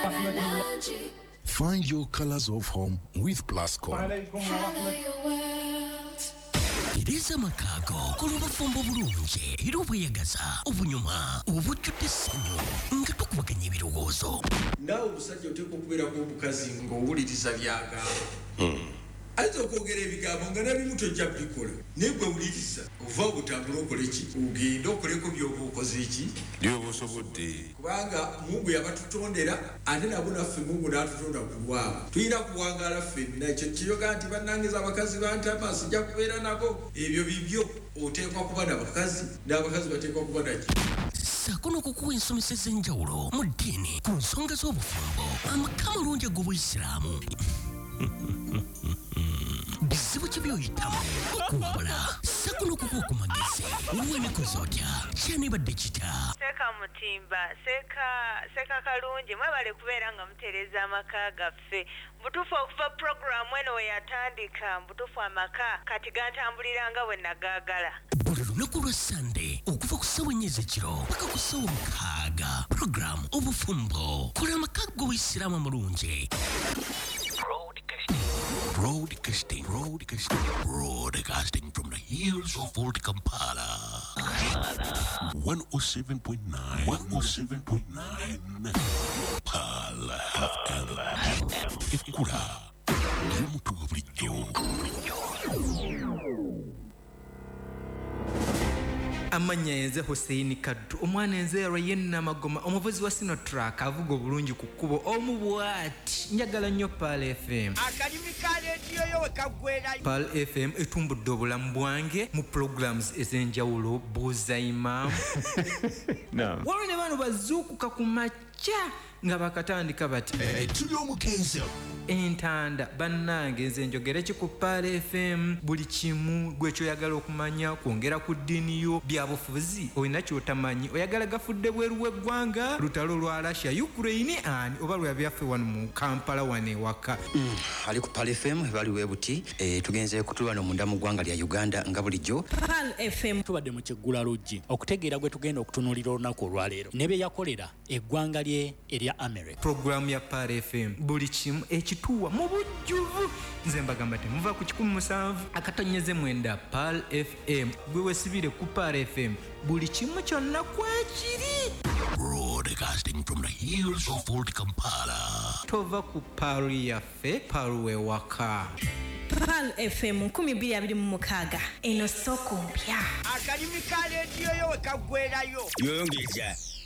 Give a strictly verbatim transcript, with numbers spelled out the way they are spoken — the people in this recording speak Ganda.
Find your colors of home with Plascon. Iriza makago kuluba fombo bulungi irubwe yagaza obunyuma obujjudde ssanyu nga tukubaganya ebirowozo nawe omusajja oteeka okubeera kw'omukazi ng'owuliriza byagamba ayinza okwogera ebigambo nga nabimu tojja bikola naye gwe wuliriza ova obutambula okole ki ogenda okoleko by'oba okoze eki by'oba osobodde kubanga Mungu yabatutondera ate nabo naffe Mungu n'atutonda ku lwabwe tulina kuwangaala ffenna ekyo kiyoga nti bannangiza abakazi bantama sijja kubeera nabo ebyo bibyo oteekwa kuba n'abakazi n'abakazi bateekwa kuba naki ssaako n'okukuwa ensomesa ez'enjawulo mu ddiini ku nsonga z'obufumbo amaka malungi ag'Obuyisiraamu bizibu ki by'oyitamu okuwabula ssaako n'okukuwa ku magezi wenekoze otya kyanibadde kita Seka Mutimba Seka Seka Kalungi mwebale kubeera nga mutereeza amaka gaffe mbutuufu okuva programu eno we yatandika mbutuufu amaka kati gantambulira nga bwe nagaagala buli lunaku lwa sande okuva ku ssaawa ennya ez'ekiro paka ku ssaawa mukaaga programu obufumbo kola amaka g'Obuyisiraamu amalungi Broadcasting, broadcasting, broadcasting from the hills of Old Kampala. one oh seven point nine, one oh seven point nine, Pala F M. Ekura, Nimutu Bridjo. Amanya yenze Hussein Kaddu omwana enzeerwa yenna magoma omuvuzi wa Sinotrack avuga obulungi ku kkubo omubwati njagala nnyo Pal F M akalimi ka rediyo yo we kagwerayo Pal F M etumbudde obulamu bwange mu programs ez'enjawulo buuza imam no. Waliwo ne bano bazuukuka ku makya nga bakatandika bati tuli omukenzo entanda bannange nze njogera ki ku Pal F M buli kimu gwe kyoyagala okumanya kwongera ku ddiini yo byabufuzi olina kyotamanyi oyagala gafudde bweru w'eggwanga lutalo lwa Russia Ukraine ani oba lwa byaffe wano mu Kampala wane waka mm, ali ku Pal F M bali webuti e, tugenze kutulwana munda mu ggwanga lya Uganda nga bulijjo Pal F M tubadde mu Kiggula Lodge okutegeera gwe tugenda okutunuulira olunaku olwaleero ne bye yakolera eggwanga lye erya America program ya Pal F M buli kimu ekituwa mu bujjuvu nze mbagamba temuva ku kikumi musanvu akatonyeze mwenda Pal F M gwe wesibire ku Pal F M buli kimu kyonna kwekiri broadcasting from the hills of Old Kampala tova ku Pal yaffe Pal we waka Pal F M nkumi bbiri abiri mu mukaaga eno soko mpya akalimi ka rediyo yo we kagwerayo yongeza